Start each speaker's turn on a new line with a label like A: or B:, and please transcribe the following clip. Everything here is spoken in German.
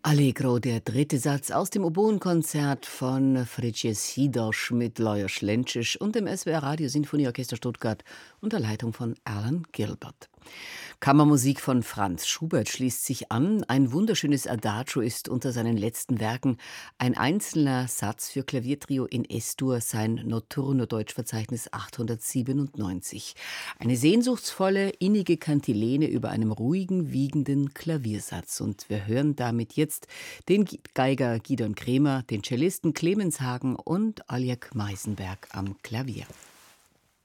A: Allegro, der dritte Satz aus dem Oboenkonzert von Frigyes Hidosch mit Lajos Lenčiš und dem SWR Radio Sinfonieorchester Stuttgart unter Leitung von Alan Gilbert. Kammermusik von Franz Schubert schließt sich an. Ein wunderschönes Adagio ist unter seinen letzten Werken ein einzelner Satz für Klaviertrio in S-Dur, sein Notturno-Deutschverzeichnis 897. Eine sehnsuchtsvolle, innige Kantilene über einem ruhigen, wiegenden Klaviersatz. Und wir hören damit jetzt den Geiger Gidon Kremer, den Cellisten Clemens Hagen und Oljek Meisenberg am Klavier.